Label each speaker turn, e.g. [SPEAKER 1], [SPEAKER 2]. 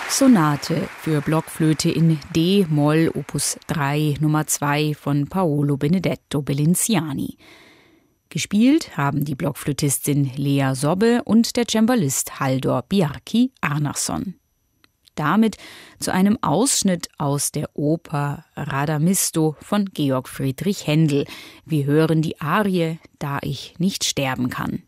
[SPEAKER 1] Sonate für Blockflöte in D-Moll Opus 3 Nummer 2 von Paolo Benedetto Bellinciani. Gespielt haben die Blockflötistin Lea Sobbe und der Cembalist Halldor Bjarki Arnarsson. Damit zu einem Ausschnitt aus der Oper Radamisto von Georg Friedrich Händel. Wir hören die Arie »Da ich nicht sterben kann«.